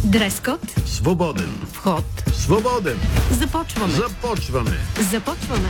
Дрес-код. Свободен. Вход. Свободен. Започваме. Започваме.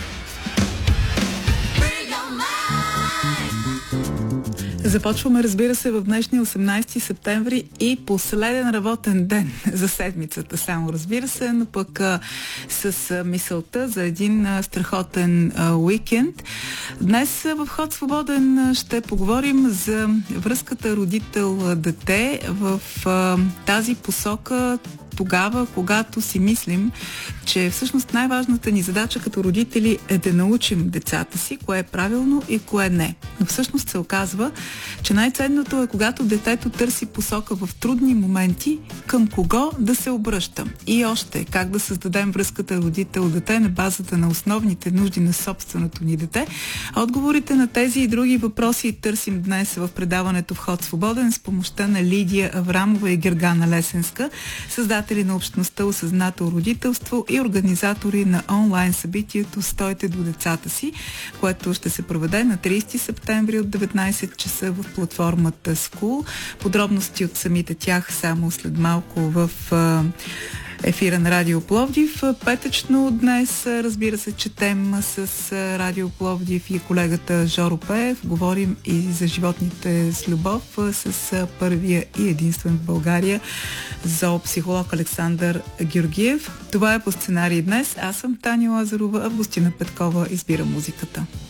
Започваме, разбира се, в днешния 18 септември и последен работен ден за седмицата само, разбира се, но пък с мисълта за един страхотен уикенд. Днес в Ход Свободен ще поговорим за връзката родител-дете в тази посока, тогава, когато си мислим, че всъщност най-важната ни задача като родители е да научим децата си, кое е правилно и кое не. Но всъщност се оказва, че най-ценното е, когато детето търси посока в трудни моменти, към кого да се обръща. И още, как да създадем връзката родител-дете на базата на основните нужди на собственото ни дете. Отговорите на тези и други въпроси търсим днес в предаването Вход Свободен с помощта на Лидия Аврамова и Гергана Лесенска, създатели на общността Осъзнато родителство и организатори на онлайн събитието "Стойте до децата си", което ще се проведе на 30 септември от 19 часа в платформата School. Подробности от самите тях само след малко в ефира на Радио Пловдив. Петъчно днес, разбира се, четем с Радио Пловдив и колегата Жоро Пеев. Говорим и за животните с любов с първия и единствен в България зоопсихолог Александър Георгиев. Това е по сценарий днес. Аз съм Таня Лазарова, Августина Петкова избира музиката.